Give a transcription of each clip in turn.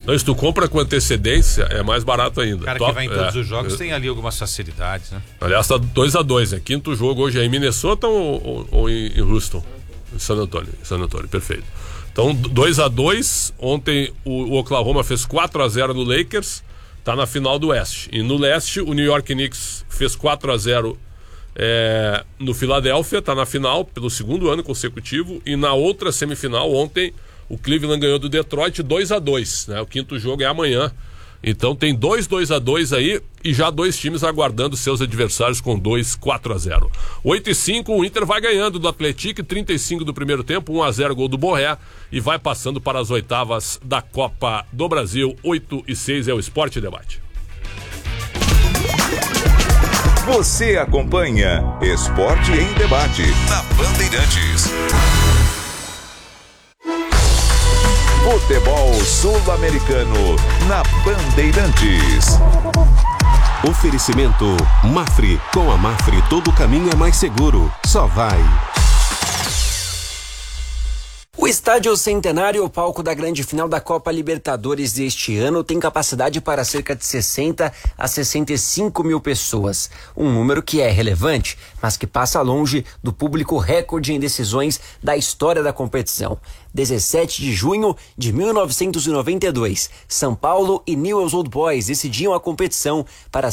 Então, se tu compra com antecedência, é mais barato ainda. O cara que vai em todos os jogos tem ali algumas facilidades, né? Aliás, tá 2-2, né? Quinto jogo hoje é em Minnesota ou em Houston? Em San Antonio, perfeito. Então, 2-2. Ontem o Oklahoma fez 4-0 no Lakers, tá na final do Oeste. E no Leste, o New York Knicks fez 4-0 no Philadelphia, tá na final pelo segundo ano consecutivo. E na outra semifinal, ontem, o Cleveland ganhou do Detroit 2-2, né? O quinto jogo é amanhã. Então tem 2-2 aí e já dois times aguardando seus adversários com 4-0. 8-5, o Inter vai ganhando do Atlético, 35 do primeiro tempo, 1-0 gol do Borré e vai passando para as oitavas da Copa do Brasil. 8-6 é o Esporte Debate. Você acompanha Esporte em Debate na Bandeirantes. Futebol Sul-Americano na Bandeirantes. Oferecimento Mafre. Com a Mafre todo caminho é mais seguro. Só vai. O Estádio Centenário, o palco da grande final da Copa Libertadores deste ano, tem capacidade para cerca de 60 a 65 mil pessoas. Um número que é relevante, mas que passa longe do público recorde em decisões da história da competição. 17 de junho de 1992, São Paulo e Newell's Old Boys decidiam a competição para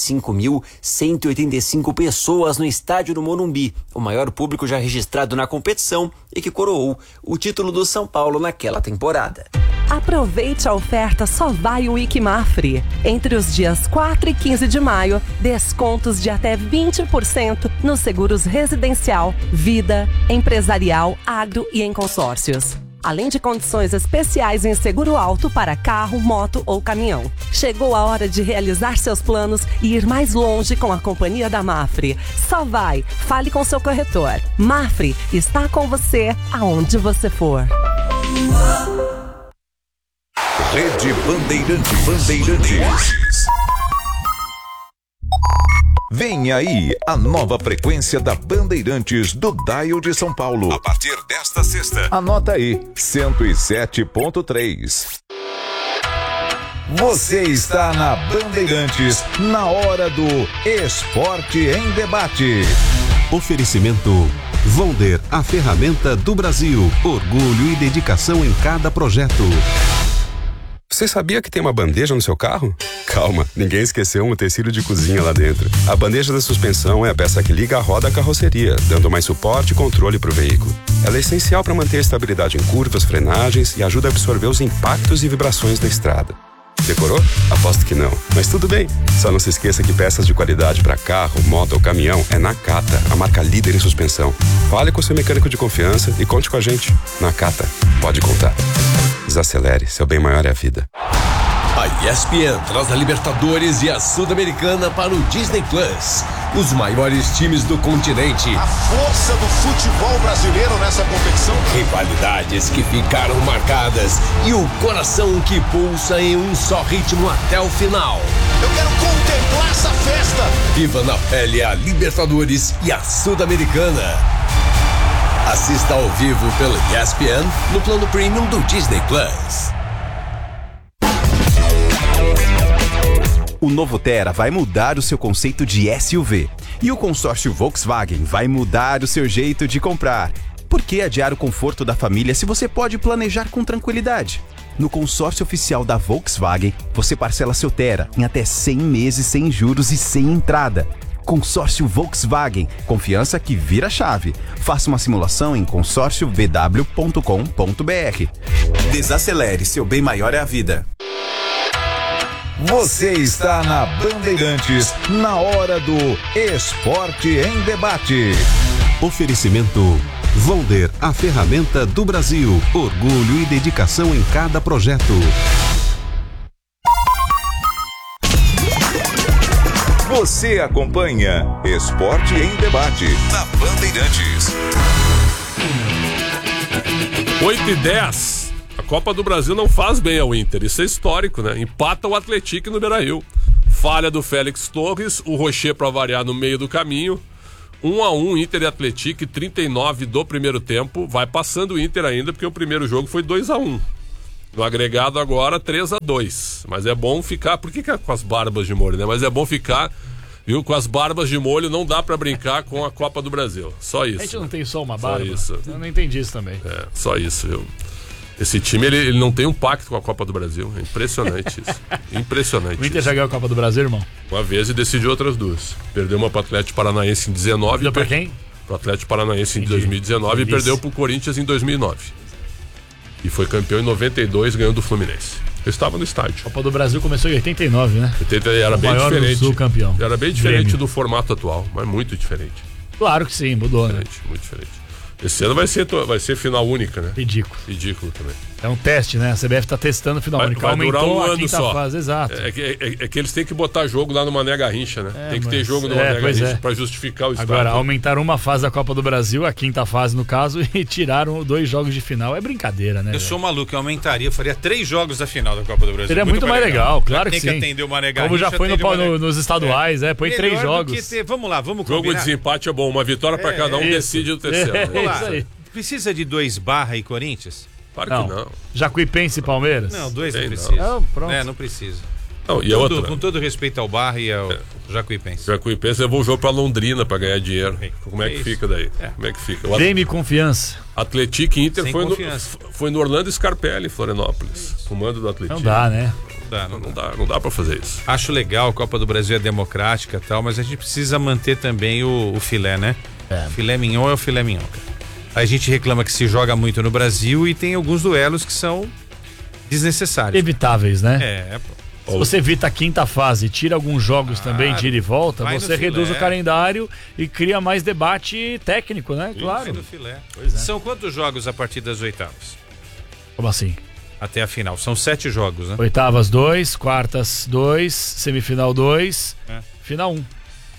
105.185 pessoas no estádio do Morumbi, o maior público já registrado na competição e que coroou o título do São Paulo naquela temporada. Aproveite a oferta Só Vai Week Mafre. Entre os dias 4 e 15 de maio, descontos de até 20% nos seguros residencial, vida, empresarial, agro e em consórcios. Além de condições especiais em seguro alto para carro, moto ou caminhão. Chegou a hora de realizar seus planos e ir mais longe com a companhia da Mafre. Só vai, fale com seu corretor. Mafre está com você aonde você for. Rede Bandeirantes. Vem aí a nova frequência da Bandeirantes do Dial de São Paulo. A partir desta sexta. Anota aí, 107.3. Você está na Bandeirantes, na hora do Esporte em Debate. Oferecimento Vonder, a ferramenta do Brasil. Orgulho e dedicação em cada projeto. Você sabia que tem uma bandeja no seu carro? Calma, ninguém esqueceu um utensílio de cozinha lá dentro. A bandeja da suspensão é a peça que liga a roda à carroceria, dando mais suporte e controle para o veículo. Ela é essencial para manter a estabilidade em curvas, frenagens e ajuda a absorver os impactos e vibrações da estrada. Decorou? Aposto que não. Mas tudo bem. Só não se esqueça que peças de qualidade para carro, moto ou caminhão é Nakata, a marca líder em suspensão. Fale com seu mecânico de confiança e conte com a gente. Nakata, pode contar. Desacelere, seu bem maior é a vida. A ESPN traz a Libertadores e a Sul-Americana para o Disney Plus. Os maiores times do continente. A força do futebol brasileiro nessa competição. Rivalidades que ficaram marcadas e o coração que pulsa em um só ritmo até o final. Eu quero contemplar essa festa. Viva na pele a Libertadores e a Sul-Americana. Assista ao vivo pela ESPN no plano premium do Disney Plus. O novo Tera vai mudar o seu conceito de SUV. E o consórcio Volkswagen vai mudar o seu jeito de comprar. Por que adiar o conforto da família se você pode planejar com tranquilidade? No consórcio oficial da Volkswagen, você parcela seu Tera em até 100 meses sem juros e sem entrada. Consórcio Volkswagen, confiança que vira chave. Faça uma simulação em consórciovw.com.br. Desacelere, seu bem maior é a vida. Você está na Bandeirantes, na hora do Esporte em Debate. Oferecimento Vonder, a ferramenta do Brasil. Orgulho e dedicação em cada projeto. Você acompanha Esporte em Debate na Bandeirantes. 8-10. A Copa do Brasil não faz bem ao Inter, isso é histórico, né? Empata o Atlético no Beira-Rio. Falha do Félix Torres, o Rocher para variar no meio do caminho. 1-1 Inter e Atlético, 39 do primeiro tempo. Vai passando o Inter ainda, porque o primeiro jogo foi 2-1. No agregado agora 3-2. Mas é bom ficar... Por que é com as barbas de molho, né? Mas é bom ficar... Viu? Com as barbas de molho não dá pra brincar com a Copa do Brasil. Só isso. A gente não tem só uma barba? Só isso. Eu não entendi isso também. Só isso, viu? Esse time, ele não tem um pacto com a Copa do Brasil. É impressionante isso. Impressionante. O Inter já ganhou a Copa do Brasil, irmão? Uma vez e decidiu outras duas. Perdeu uma pro Atlético Paranaense em 19. Perdeu pra quem? Pro Atlético Paranaense em 2019 e perdeu pro Corinthians em 2009. E foi campeão em 92, ganhando do Fluminense. Eu estava no estádio. A Copa do Brasil começou em 89, né? Era bem diferente. Do Sul, campeão. Era bem diferente do formato atual, mas muito diferente. Claro que sim, mudou, diferente, né? Muito diferente. Esse ano vai ser final única, né? Ridículo também. É um teste, né? A CBF tá testando final única. Vai durar um ano só. Fase, exato. É que eles têm que botar jogo lá no Mané Garrincha, né? Tem que ter jogo no Mané Garrincha pra justificar o estádio. Agora, aumentaram uma fase da Copa do Brasil, a quinta fase no caso, e tiraram 2 jogos de final. É brincadeira, né? Eu sou maluco, eu aumentaria, eu faria 3 jogos da final da Copa do Brasil. Seria muito mais legal, claro que sim. Tem que atender o Mané Garrincha. Como já foi nos estaduais, põe 3 jogos. Vamos lá, vamos combinar. Jogo de desempate é bom, uma vitória pra cada um, decide o terceiro. Vamos lá. Precisa de 2 Barra e Corinthians? Claro que não. Jacuipense e Palmeiras? Não, 2 não precisa. Não, pronto. Não precisa. Não, e outra? Com todo respeito ao Barra e ao Jacuipense. Jacuipense levou o jogo pra Londrina pra ganhar dinheiro. Como é que fica daí? Como é que fica? Dê-me confiança. Atlético Inter foi no Orlando Scarpelli, Florianópolis. Comando do Atlético. Não dá, né? Não dá pra fazer isso. Acho legal, a Copa do Brasil é democrática e tal, mas a gente precisa manter também o filé, né? Filé mignon é o filé mignon, cara. A gente reclama que se joga muito no Brasil e tem alguns duelos que são desnecessários. Evitáveis, né? Se você evita a quinta fase e tira alguns jogos também, tira e volta, você reduz o calendário e cria mais debate técnico, né? Claro. No filé. São quantos jogos a partir das oitavas? Como assim? Até a final. São 7 jogos, né? Oitavas 2, quartas 2, semifinal 2, final 1.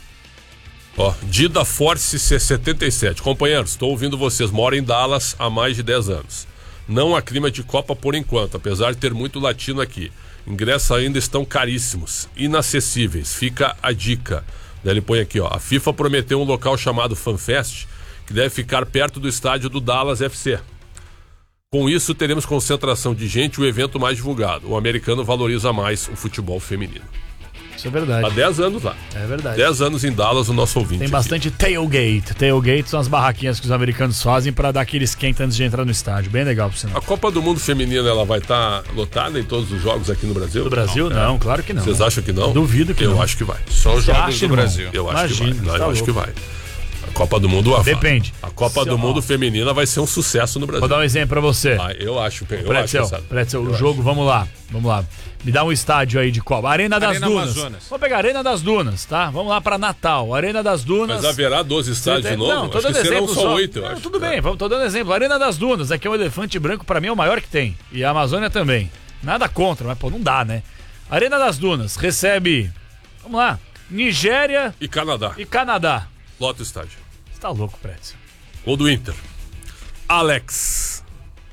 Dida Force C77. Companheiros, estou ouvindo vocês. Moro em Dallas há mais de 10 anos. Não há clima de Copa por enquanto, apesar de ter muito latino aqui. Ingressos ainda estão caríssimos, inacessíveis. Fica a dica. Daí ele põe aqui, a FIFA prometeu um local chamado FanFest, que deve ficar perto do estádio do Dallas FC. Com isso, teremos concentração de gente e o evento mais divulgado. O americano valoriza mais o futebol feminino. Isso é verdade. Há 10 anos lá. É verdade. 10 anos em Dallas, o nosso ouvinte. Tem bastante aqui. Tailgate. Tailgate são as barraquinhas que os americanos fazem pra dar aquele esquenta antes de entrar no estádio. Bem legal, por sinal. A Copa do Mundo Feminina, ela vai estar lotada em todos os jogos aqui no Brasil? Do Brasil? Não, claro que não. Vocês acham que não? Duvido que não. Eu acho que vai. Só os jogos do Brasil. Eu acho que vai. Não, eu acho que vai. A Copa do Mundo... Depende. A Copa do Mundo Feminina vai ser um sucesso no Brasil. Vou dar um exemplo pra você. Eu acho. Pretzel, o jogo, vamos lá. Me dá um estádio aí de Copa. Arena das Dunas. Amazonas. Vou pegar Arena das Dunas, tá? Vamos lá pra Natal. Arena das Dunas. Mas haverá 12 estádios de novo? Não, tô dando exemplo só 8, eu acho. Tudo bem, tô dando exemplo. Arena das Dunas, aqui é um elefante branco, pra mim é o maior que tem. E a Amazônia também. Nada contra, mas não dá, né? Arena das Dunas recebe, vamos lá, Nigéria e Canadá. Lota o estádio. Tá louco, Pretzel. Gol do Inter. Alex.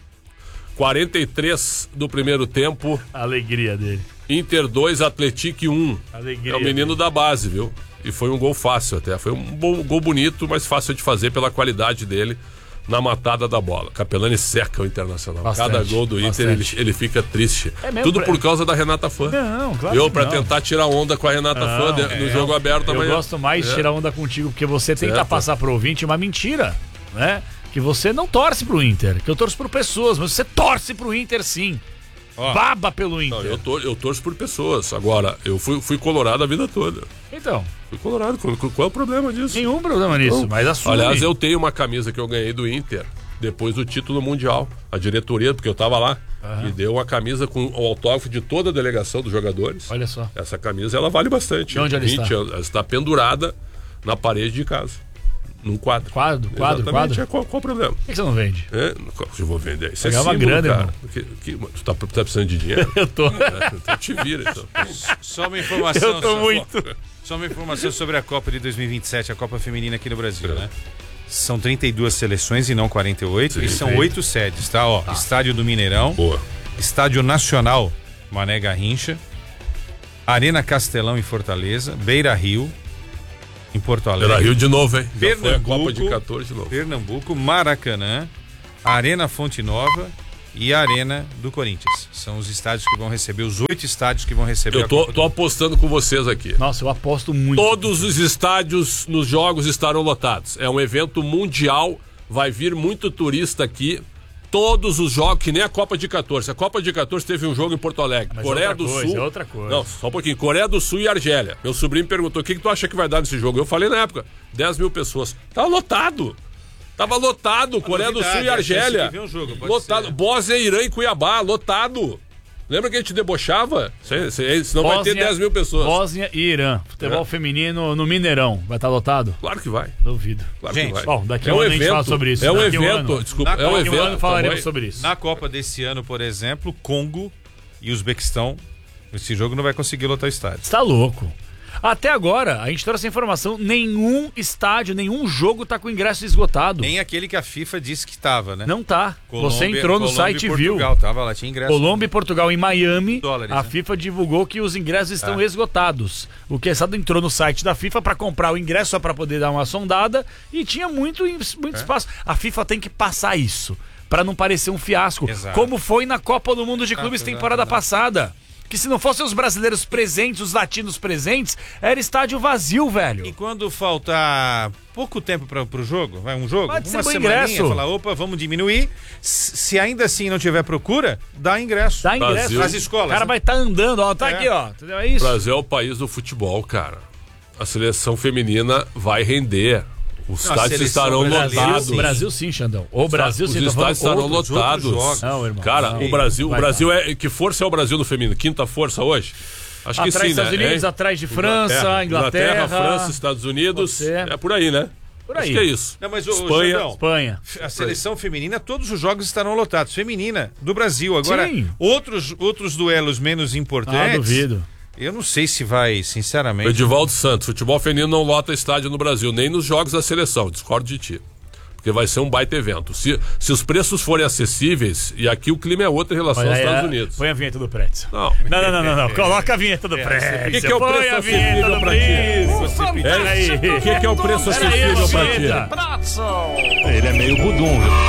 43 do primeiro tempo. Alegria dele. Inter 2, Atlético 1. Alegria. É o menino da base, viu? E foi um gol fácil até. Foi um gol bonito, mas fácil de fazer pela qualidade dele na matada da bola. Capelani seca o Internacional. Bastante, cada gol do Inter ele fica triste. Tudo por causa da Renata Fã. Não, claro. Pra tentar tirar onda com a Renata Fã no jogo aberto amanhã. Eu gosto mais de tirar onda contigo, porque você tenta passar pro ouvinte uma mentira, né? Que você não torce pro Inter, que eu torço por pessoas, mas você torce pro Inter sim. Baba pelo Inter. Não, eu torço por pessoas. Agora, eu fui colorado a vida toda. Então. Fui colorado. Qual é o problema disso? Nenhum problema nisso, mas assume. Aliás, eu tenho uma camisa que eu ganhei do Inter depois do título mundial. A diretoria, porque eu tava lá, me deu uma camisa com o autógrafo de toda a delegação dos jogadores. Olha só. Essa camisa, ela vale bastante. De onde ela está? Ela está pendurada na parede de casa. Num quadro. Quadro? Qual o problema? Por que você não vende? Eu vou vender. Isso pegar uma grana, cara. Tu tá precisando de dinheiro? Eu tô. Então te vira, então. Só uma informação. Eu tô muito. Só uma informação sobre a Copa de 2027, a Copa Feminina aqui no Brasil, né? São 32 seleções e não 48. E são 8 sedes, tá? Estádio do Mineirão. Boa. Estádio Nacional Mané Garrincha. Arena Castelão em Fortaleza. Beira Rio em Porto Alegre. Beira Rio de novo, hein? Pernambuco, foi a Copa de 14 de novo. Pernambuco, Maracanã, Arena Fonte Nova e a Arena do Corinthians. São os estádios que vão receber, os 8 estádios que vão receber. Eu tô apostando com vocês aqui. Nossa, eu aposto muito. Todos os estádios nos jogos estarão lotados. É um evento mundial, vai vir muito turista aqui. Todos os jogos, que nem a Copa de 14. A Copa de 14 teve um jogo em Porto Alegre. Mas Coreia do Sul. É outra coisa. Não, só um pouquinho. Coreia do Sul e Argélia. Meu sobrinho me perguntou: o que tu acha que vai dar nesse jogo? Eu falei na época: 10 mil pessoas. Tava lotado. Coreia do Sul e Argélia. Lotado. Bósnia, Irã e Cuiabá, lotado. Lembra que a gente debochava? Senão vai ter 10 mil pessoas. Bósnia e Irã. Futebol feminino no Mineirão. Vai estar lotado? Claro que vai. Duvido. Claro gente, que vai. Bom, daqui a um ano a gente fala sobre isso. É um evento, desculpa. É um evento. Falaremos sobre isso. Na Copa desse ano, por exemplo, Congo e Uzbequistão, esse jogo não vai conseguir lotar o estádio. Você tá louco. Até agora, a gente trouxe essa informação, nenhum estádio, nenhum jogo tá com ingresso esgotado. Nem aquele que a FIFA disse que tava, né? Não tá. Você entrou no site e viu. Tava lá, tinha ingresso. Colômbia e Portugal em Miami, dólares, a FIFA divulgou que os ingressos estão esgotados. O Quesada entrou no site da FIFA para comprar o ingresso só para poder dar uma sondada e tinha muito espaço. A FIFA tem que passar isso, para não parecer um fiasco, como foi na Copa do Mundo de Clubes temporada passada. Que se não fossem os brasileiros presentes, os latinos presentes, era estádio vazio, velho. E quando faltar pouco tempo pro jogo, vai um jogo, pode uma ser semaninha, falar, opa, vamos diminuir. Se ainda assim não tiver procura, dá ingresso. Dá ingresso. Nas escolas. O cara vai estar andando, ó, tá aqui, ó. Entendeu? É isso. O Brasil é o país do futebol, cara. A seleção feminina vai render. Os estádios estarão lotados. O Brasil sim, Xandão. O Brasil sim. Os estádios estarão lotados. Não, irmão. Cara, o Brasil é... Que força é o Brasil no feminino? Quinta força hoje? Acho que sim, né? Estados Unidos, atrás de França, Inglaterra, França, Estados Unidos. É por aí, né? Por aí. Acho que é isso. Não, mas Espanha. A seleção feminina, todos os jogos estarão lotados. Feminina, do Brasil. Agora, outros duelos menos importantes... duvido. Eu não sei se vai, sinceramente... Edivaldo Santos, futebol feminino não lota estádio no Brasil, nem nos jogos da seleção, discordo de ti. Porque vai ser um baita evento. Se os preços forem acessíveis, e aqui o clima é outro em relação aos Estados Unidos. Põe a vinheta do Pretzel. Não. Não. Coloca a vinheta do Pretzel. O que é o preço acessível pra ti? O que é o preço acessível pra ti? Ele é meio budum, viu?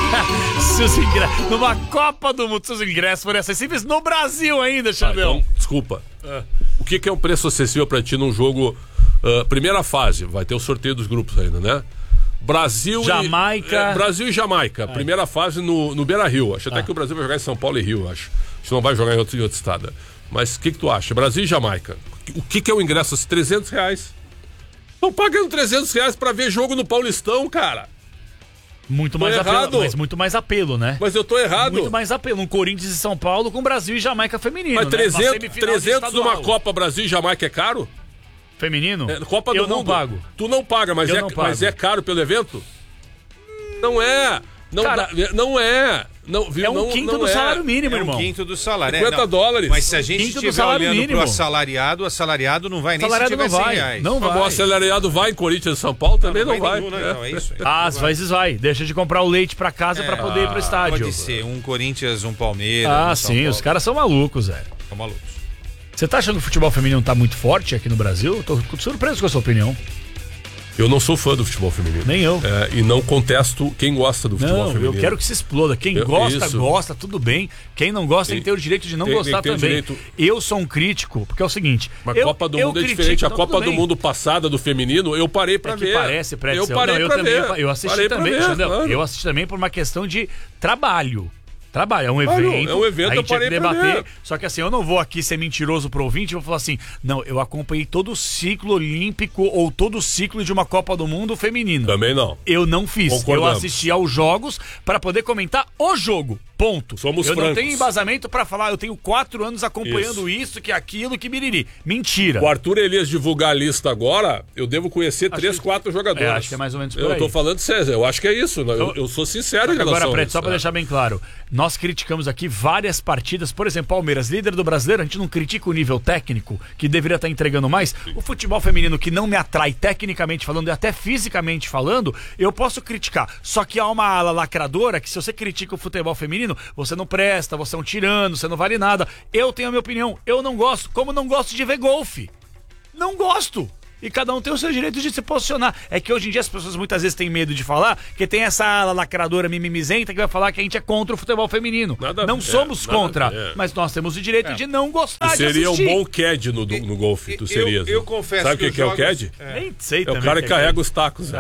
Numa Copa do Mundo, se os ingressos forem acessíveis no Brasil ainda, Xandão. Então, desculpa. O que é um preço acessível pra ti num jogo... primeira fase, vai ter o sorteio dos grupos ainda, né? Brasil e Jamaica. Primeira fase no Beira-Rio. Acho até que o Brasil vai jogar em São Paulo e Rio, acho. Acho que não vai jogar em outro estado. Mas o que tu acha? Brasil e Jamaica. O que é o ingresso? R$300. Estão pagando R$300 pra ver jogo no Paulistão, cara. Muito mais apelo, mas muito mais apelo, né? Mas eu tô errado. Muito mais apelo. Um Corinthians e São Paulo com Brasil e Jamaica feminino. Mas 300 numa Copa Brasil e Jamaica é caro? Feminino? Copa do Mundo. Eu não pago. Tu não paga, mas é caro pelo evento? Não é. Não é. É um quinto do salário mínimo, irmão. É um quinto do salário. $50. Mas se a gente estiver olhando pro assalariado, o assalariado não vai nem se tiver R$100. Não vai. O assalariado vai em Corinthians e São Paulo também não vai. Não, é isso. Às vezes vai. Deixa de comprar o leite pra casa pra poder ir pro estádio. Pode ser. Um Corinthians, um Palmeiras. Sim. Os caras são malucos, velho. São malucos. Você tá achando que o futebol feminino tá muito forte aqui no Brasil? Tô surpreso com a sua opinião. Eu não sou fã do futebol feminino. Nem eu. E não contesto quem gosta do futebol feminino. Eu quero que se exploda. Quem gosta, tudo bem. Quem não gosta tem que ter o direito de não gostar também. Eu sou um crítico, porque é o seguinte... Mas a Copa do Mundo é diferente. A Copa do Mundo passada do feminino, eu parei pra ver. Parece, eu parei pra ver. Eu assisti também, Xandão. Eu assisti também por uma questão de trabalho. É um evento, a gente tinha que debater. Só que assim, eu não vou aqui ser mentiroso pro ouvinte e vou falar assim, não, eu acompanhei todo o ciclo olímpico ou todo o ciclo de uma Copa do Mundo feminino. Também não. Eu não fiz. Eu assisti aos jogos para poder comentar o jogo. Ponto. Somos francos. Não tenho embasamento para falar, eu tenho 4 anos acompanhando isso, que aquilo, que biriri. Mentira. O Arthur Elias divulgar a lista agora, eu devo conhecer 4 jogadores. Acho que é mais ou menos por aí. Eu tô falando sério, eu acho que é isso. Eu sou sincero em relação agora, Preto, só pra deixar bem claro, nós criticamos aqui várias partidas, por exemplo, Palmeiras, líder do Brasileiro, a gente não critica o nível técnico, que deveria estar entregando mais. Sim. O futebol feminino, que não me atrai tecnicamente falando e até fisicamente falando, eu posso criticar. Só que há uma ala lacradora que se você critica o futebol feminino, você não presta, você é um tirano, você não vale nada. Eu tenho a minha opinião, eu não gosto, como não gosto de ver golfe. Não gosto. e cada um tem o seu direito de se posicionar. É que hoje em dia as pessoas muitas vezes têm medo de falar, porque tem essa ala lacradora mimimizenta que vai falar que a gente é contra o futebol feminino. Não somos contra, mas nós temos o direito de não gostar de assistir. Seria um bom CAD no golfe, tu serias. Eu confesso. Sabe o que é o CAD? Nem sei também. É o cara que carrega os tacos.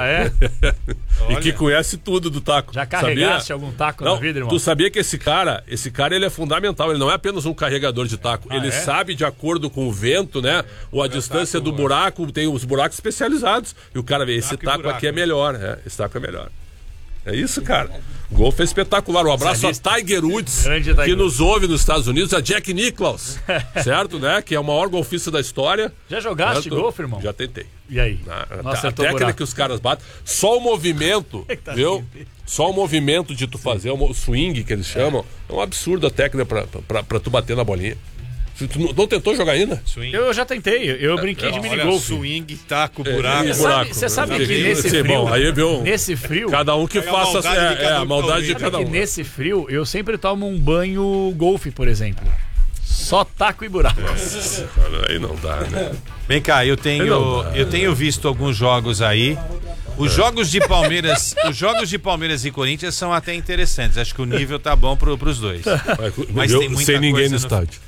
E que conhece tudo do taco. Já carregaste algum taco na vida, irmão? Tu sabia que esse cara ele é fundamental, ele não é apenas um carregador de taco, ele sabe de acordo com o vento, né, ou a distância do buraco, tem os buracos especializados, e o cara vê, esse taco aqui é melhor, esse taco é melhor. É isso, cara. O golfe é espetacular. Um abraço a Tiger Woods, que nos ouve nos Estados Unidos, a Jack Nicklaus, certo, né, que é o maior golfista da história. Já jogaste golfe, irmão? Já tentei. E aí? A técnica que os caras batem, só o movimento, viu? Só o movimento de tu fazer o swing, que eles chamam, é um absurdo a técnica pra tu bater na bolinha. Tu não tentou jogar ainda? Swing. Eu já tentei, eu brinquei de minigolf. Swing, taco, buraco. Você sabe que nesse frio, bom, aí, viu, nesse frio... Cada um que faça a maldade de cada um. Nesse frio, eu sempre tomo um banho golfe, por exemplo. Só taco e buraco. Nossa, aí não dá, né? Vem cá, eu tenho visto alguns jogos aí. Os jogos de Palmeiras e Corinthians são até interessantes. Acho que o nível tá bom pros dois. Mas tem muita sem ninguém no estádio.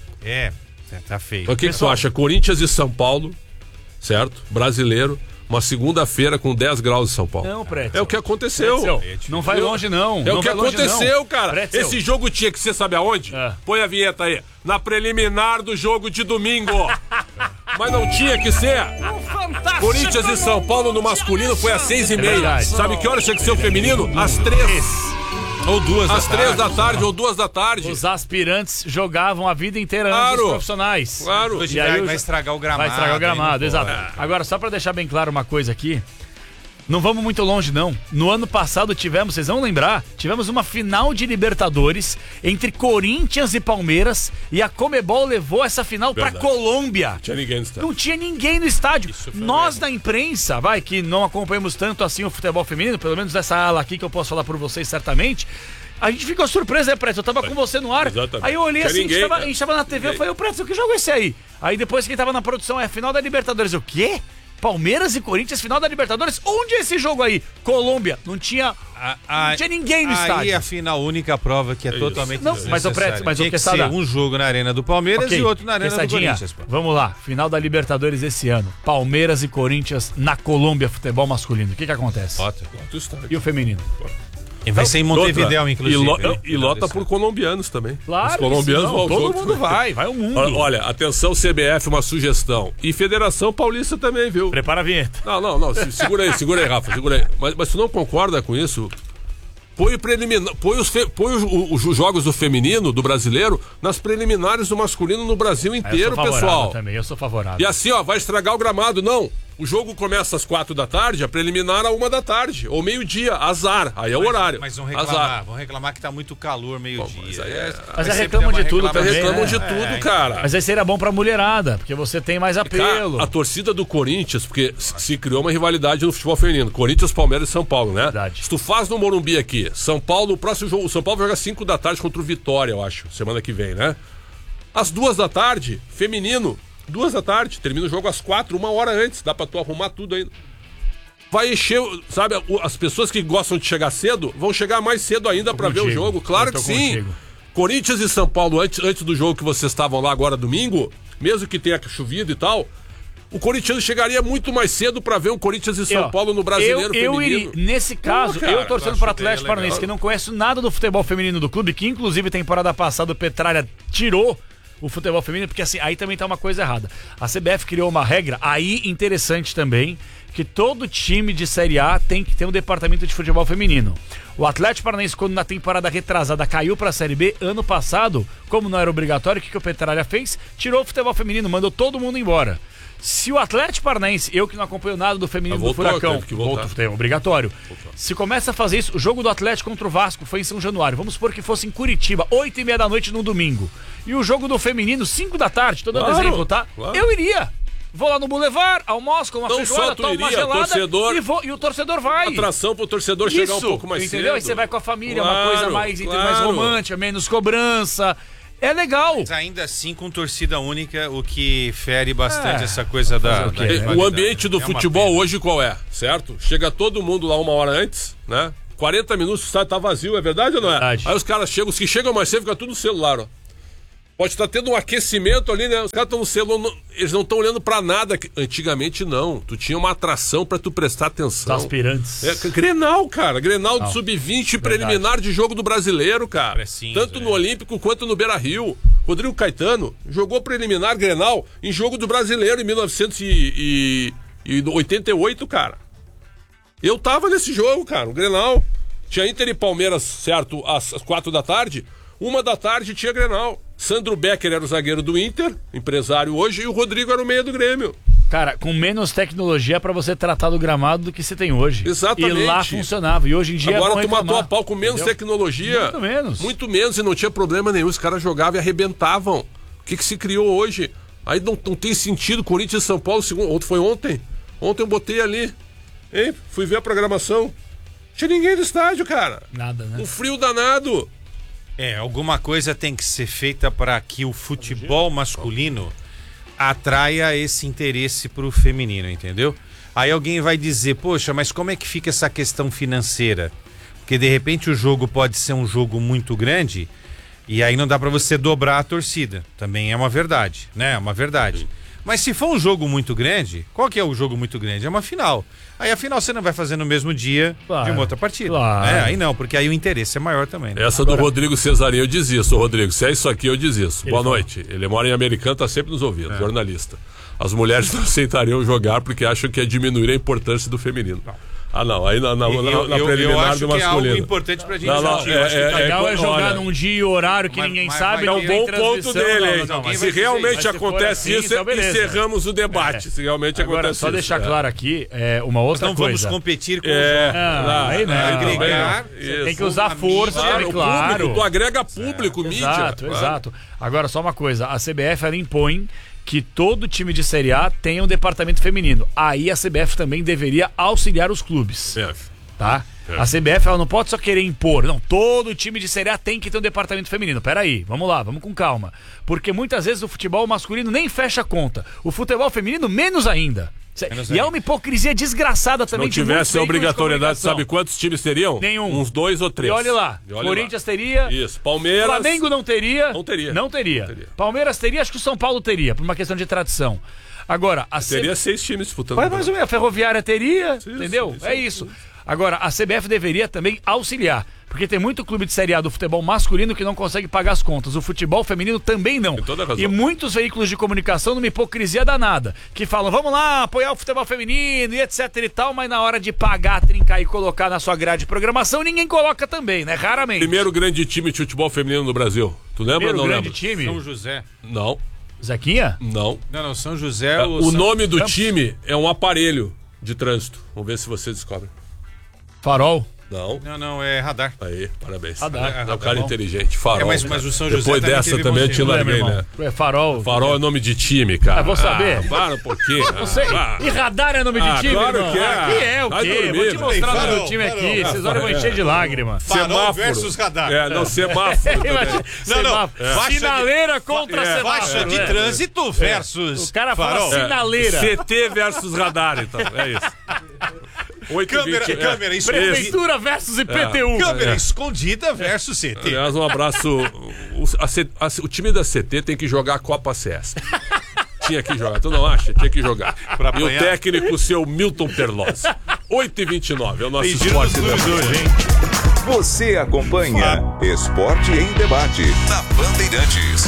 Tá feio. O que tu acha? Corinthians e São Paulo, certo? Brasileiro. Uma segunda-feira com 10 graus em São Paulo. Não, Pretzel. É o que aconteceu. Pretzel. Não vai longe, não. É o que aconteceu, cara. Pretzel. Esse jogo tinha que ser, sabe aonde? Põe a vinheta aí. Na preliminar do jogo de domingo. Mas não tinha que ser. Corinthians e São Paulo no masculino foi às 6h30. Sabe que hora tinha que ser o feminino? Às 3. Ou 2 da tarde. Às 3 da tarde ou 2 da tarde. Os aspirantes jogavam a vida inteira antes dos profissionais. Claro. Hoje vai estragar o gramado. Vai estragar o gramado, exato. Agora, só pra deixar bem claro uma coisa aqui. Não vamos muito longe, não. No ano passado vocês vão lembrar, tivemos uma final de Libertadores entre Corinthians e Palmeiras e a Conmebol levou essa final pra Colômbia. Não tinha ninguém no estádio. Nós da imprensa, que não acompanhamos tanto assim o futebol feminino, pelo menos dessa ala aqui que eu posso falar por vocês certamente, a gente ficou surpreso, né, Preto? Eu tava com você no ar, aí eu olhei assim, a gente tava na TV, eu falei, Preto, que jogo é esse aí? Aí depois quem tava na produção é a final da Libertadores. O quê? Palmeiras e Corinthians, final da Libertadores. Onde é esse jogo aí? Colômbia. Não tinha ninguém no estádio. Aí a final, única prova que é totalmente não, mas o Preto, tinha que ser um jogo na Arena do Palmeiras e outro na Arena do Corinthians. Vamos lá, final da Libertadores esse ano. Palmeiras e Corinthians na Colômbia, futebol masculino. O que acontece? E o feminino? E vai ser em Montevidéu, inclusive. E lota por colombianos também. Claro, os colombianos vão todo mundo vai o mundo. Olha, atenção CBF, uma sugestão. E Federação Paulista também, viu? Prepara a vinheta. Não, segura aí, Rafa, segura aí. Mas tu não concorda com isso? Põe os jogos do feminino, do brasileiro, nas preliminares do masculino no Brasil inteiro, pessoal. Também, eu sou favorável. E assim, vai estragar o gramado. Não. O jogo começa às 4 da tarde, a preliminar à 1 da tarde. Ou meio-dia, azar. Aí é o horário. Mas vão reclamar que tá muito calor meio-dia. Mas reclamam de tudo também. Reclamam de tudo, cara. Mas aí seria bom pra mulherada, porque você tem mais apelo. Cara, a torcida do Corinthians, porque se criou uma rivalidade no futebol feminino. Corinthians, Palmeiras e São Paulo, né? Verdade. Se tu faz no Morumbi aqui, São Paulo, o próximo jogo, o São Paulo vai jogar 5 da tarde contra o Vitória, eu acho, semana que vem, né? Às 2 da tarde, feminino. 2 da tarde, termina o jogo às 4, 1 hora antes, dá pra tu arrumar tudo ainda. Vai encher, sabe, as pessoas que gostam de chegar cedo vão chegar mais cedo ainda pra ver o jogo, claro que sim. Corinthians e São Paulo, antes do jogo que vocês estavam lá agora domingo, mesmo que tenha chovido e tal, o corintiano chegaria muito mais cedo pra ver um Corinthians e São Paulo no Brasileiro Feminino. Nesse caso, eu torcendo pro Atlético Paranaense, que não conheço nada do futebol feminino do clube, que inclusive temporada passada o Petralha tirou o futebol feminino, porque assim, aí também tá uma coisa errada. A CBF criou uma regra, aí interessante também, que todo time de Série A tem que ter um departamento de futebol feminino. O Atlético Paranaense, quando na temporada retrasada caiu pra Série B, ano passado, como não era obrigatório, o que o Petralha fez? Tirou o futebol feminino, mandou todo mundo embora. Se o Atlético Paranaense, eu que não acompanho nada do feminino do Furacão, é obrigatório. Se começa a fazer isso, o jogo do Atlético contra o Vasco foi em São Januário. Vamos supor que fosse em Curitiba, 8h30 da noite no domingo. E o jogo do feminino, 5 da tarde, tô dando exemplo, tá? Claro. Eu iria. Vou lá no Boulevard, almoço com uma feijoada, tomo uma gelada e o torcedor vai. Atração pro torcedor chegar um pouco mais cedo. Entendeu? Aí você vai com a família, uma coisa mais romântica, menos cobrança. É legal. Mas ainda assim, com torcida única, o que fere bastante essa coisa da O ambiente do futebol hoje qual é, certo? Chega todo mundo lá 1 hora antes, né? 40 minutos o estádio tá vazio, é verdade ou não é? Verdade. Aí os caras chegam, os que chegam mais cedo, fica tudo no celular, ó. Pode estar tendo um aquecimento ali, né? Os caras estão no celular, eles não estão olhando pra nada. Antigamente não, tu tinha uma atração pra tu prestar atenção. Os aspirantes. Grenal, cara, Grenal de sub-20 preliminar de jogo do Brasileiro, cara. Tanto no Olímpico quanto no Beira-Rio. Rodrigo Caetano jogou preliminar Grenal em jogo do Brasileiro em 1988, cara. Eu tava nesse jogo, cara, o Grenal. Tinha Inter e Palmeiras, certo, às 4 da tarde. 1 da tarde tinha Grenal. Sandro Becker era o zagueiro do Inter, empresário hoje, e o Rodrigo era o meia do Grêmio. Cara, com menos tecnologia pra você tratar do gramado do que você tem hoje. Exatamente. E lá funcionava. E hoje em dia agora tu matou a pau com menos tecnologia. Muito menos. Muito menos e não tinha problema nenhum. Os caras jogavam e arrebentavam. O que se criou hoje? Aí não tem sentido. Corinthians e São Paulo, outro foi ontem. Ontem eu botei ali. Hein? Fui ver a programação. Não tinha ninguém no estádio, cara. Nada, né? Um frio danado. Alguma coisa tem que ser feita para que o futebol masculino atraia esse interesse pro feminino, entendeu? Aí alguém vai dizer, poxa, mas como é que fica essa questão financeira? Porque de repente o jogo pode ser um jogo muito grande e aí não dá para você dobrar a torcida. Também é uma verdade, né? É uma verdade. Mas se for um jogo muito grande, qual que é o jogo muito grande? É uma final. Aí a final você não vai fazer no mesmo dia de uma outra partida. Claro. Aí não, porque aí o interesse é maior também. Né? Essa do Rodrigo Cesarinho eu desisto, Rodrigo. Se é isso aqui, eu desisto. Boa noite. Ele mora em Americana, tá sempre nos ouvindo, jornalista. As mulheres não aceitariam jogar porque acham que é diminuir a importância do feminino. Ah, não. Aí na preliminar do masculino. Que é algo importante pra gente discutir. O legal é jogar num dia e horário que ninguém sabe. É um bom ponto dele, hein? Se realmente acontece isso, encerramos o debate. Se realmente acontece isso. Só deixar claro aqui, uma outra coisa. Não vamos competir com aí não. Agregar. Tem que usar força, claro. Tu agrega público, mídia. Exato. Agora, só uma coisa. A CBF, ela impõe que todo time de Série A tenha um departamento feminino. Aí a CBF também deveria auxiliar os clubes. Tá? A CBF, ela não pode só querer impor. Não, todo time de Série A tem que ter um departamento feminino. Peraí, vamos lá, vamos com calma. Porque muitas vezes o futebol masculino nem fecha a conta. O futebol feminino, menos ainda. E é uma hipocrisia desgraçada também. Se não tivesse a obrigatoriedade, sabe quantos times teriam? Nenhum. Uns 2 ou 3. E olha lá, Corinthians teria. Isso, Palmeiras. Flamengo não teria. Não teria. Palmeiras teria, acho que o São Paulo teria, por uma questão de tradição. Agora, teria 6 times disputando. Mas mais ou menos, a Ferroviária teria, entendeu? É isso. Agora, a CBF deveria também auxiliar. Porque tem muito clube de Série A do futebol masculino que não consegue pagar as contas. O futebol feminino também não. E muitos veículos de comunicação numa hipocrisia danada. Que falam, vamos lá, apoiar o futebol feminino e etc e tal, mas na hora de pagar, trincar e colocar na sua grade de programação, ninguém coloca também, né? Raramente. Primeiro grande time de futebol feminino no Brasil. Tu lembra ou não lembra? Grande time? São José. Não. Zequinha? Não. Não, São José. O nome do time é um aparelho de trânsito. Vamos ver se você descobre. Farol? Não, é radar. Aí, parabéns. Radar. É um cara inteligente. Farol. Mas o São José. Depois dessa também eu te larguei, né? É Farol. Farol é nome de time, cara. Vou saber. Para um pouquinho. Não sei. E radar é nome de time? Claro irmão? que é. Aqui é o quê? Vou te mostrar o meu time aqui. Vocês olham, vão encher de lágrima. Farol versus radar. Semáforo. Sinaleira contra semáforo. Faixa de trânsito versus. O cara fala sinaleira. CT versus radar, então. É isso. Câmera escondida. Prefeitura versus IPTU. Câmera escondida versus CT. Aliás, um abraço. O time da CT tem que jogar a Copa CS. Tinha que jogar, tu não acha? Tinha que jogar. E o técnico, seu Milton Perlozzi. 8h29, é o nosso esporte hoje, hein? Você acompanha Esporte em Debate na Bandeirantes.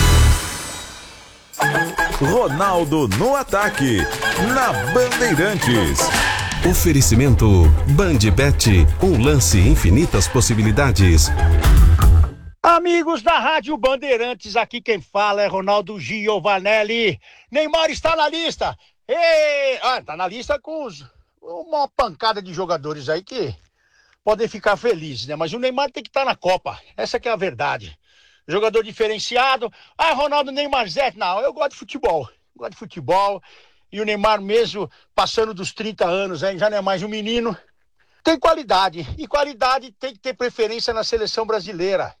Ronaldo no ataque na Bandeirantes. Oferecimento Bandbet, um lance infinitas possibilidades. Amigos da Rádio Bandeirantes, aqui quem fala é Ronaldo Giovanelli. Neymar está na lista. Tá na lista com uma pancada de jogadores aí que podem ficar felizes, né? Mas o Neymar tem que estar na Copa. Essa que é a verdade. Jogador diferenciado. Ronaldo Neymar Zé. Não, eu gosto de futebol. E o Neymar mesmo, passando dos 30 anos, já não é mais um menino, tem qualidade. E qualidade tem que ter preferência na seleção brasileira.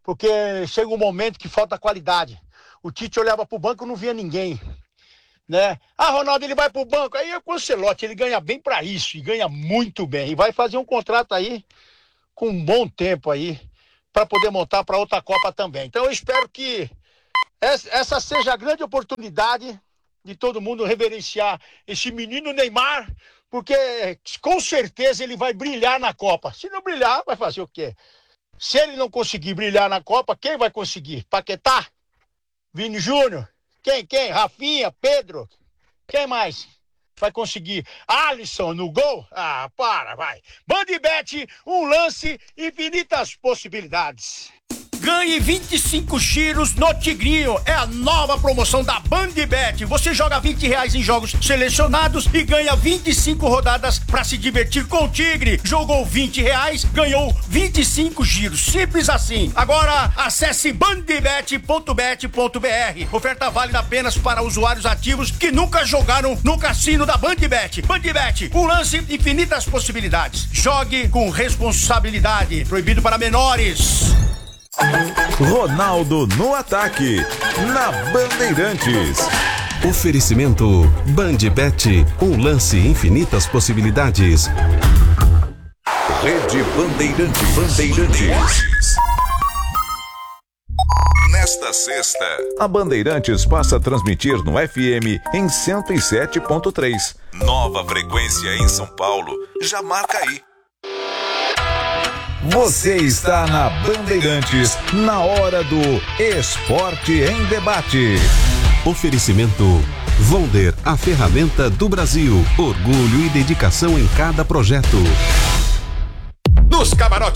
porque chega um momento que falta qualidade. O Tite olhava pro banco e não via ninguém, né? Ronaldo, ele vai pro banco, aí é com o Ancelotti, ele ganha bem pra isso, e ganha muito bem, e vai fazer um contrato aí com um bom tempo aí, para poder montar para outra Copa também. Então eu espero que essa seja a grande oportunidade de todo mundo reverenciar esse menino Neymar, porque com certeza ele vai brilhar na Copa. Se não brilhar, vai fazer o quê? Se ele não conseguir brilhar na Copa, quem vai conseguir? Paquetá? Vini Júnior? Quem? Rafinha? Pedro? Quem mais vai conseguir? Alisson no gol? Vai. Bandbet, um lance, infinitas possibilidades. Ganhe 25 giros no Tigrinho. É a nova promoção da Bandbet. Você joga R$20 em jogos selecionados e ganha 25 rodadas para se divertir com o Tigre. Jogou R$20, ganhou 25 giros. Simples assim. Agora acesse bandbet.bet.br. Oferta válida apenas para usuários ativos que nunca jogaram no cassino da Bandbet. Bandbet, um lance, infinitas possibilidades. Jogue com responsabilidade. Proibido para menores. Ronaldo no ataque, na Bandeirantes. Oferecimento Bandbet, um lance, infinitas possibilidades. Rede Bandeirantes. Nesta sexta, a Bandeirantes passa a transmitir no FM em 107.3. Nova frequência em São Paulo. Já marca aí. Você está na Bandeirantes, na hora do Esporte em Debate. Oferecimento Volder, a ferramenta do Brasil. Orgulho e dedicação em cada projeto. Nos camarotes